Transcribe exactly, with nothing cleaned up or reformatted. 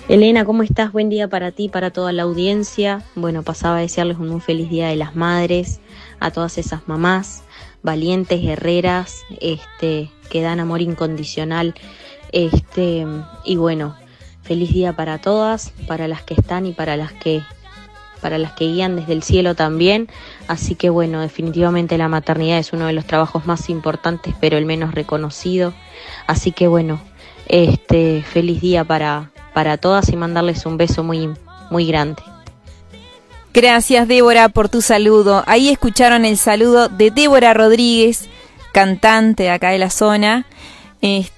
Elena, ¿cómo estás? Buen día para ti, para toda la audiencia. Bueno, pasaba a desearles un muy feliz Día de las Madres a todas esas mamás valientes, guerreras, este, que dan amor incondicional, este, y bueno, feliz día para todas, para las que están y para las que, para las que guían desde el cielo también. Así que bueno, definitivamente la maternidad es uno de los trabajos más importantes, pero el menos reconocido. Así que bueno, este, feliz día para, para todas y mandarles un beso muy, muy grande. Gracias, Débora, por tu saludo. Ahí escucharon el saludo de Débora Rodríguez, cantante de acá de la zona. Este,